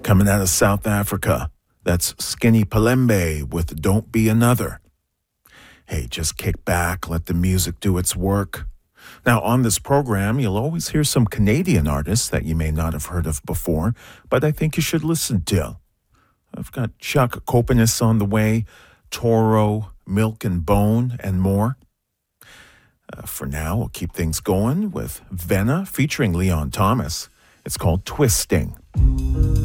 Coming out of South Africa, that's Skinny Palembe with Don't Be Another. Hey, just kick back, let the music do its work. Now, on this program, you'll always hear some Canadian artists that you may not have heard of before, but I think you should listen to. I've got Chuck Copenis on the way, Toro, Milk and Bone, and more. For now, we'll keep things going with Venna featuring Leon Thomas. It's called Twisting.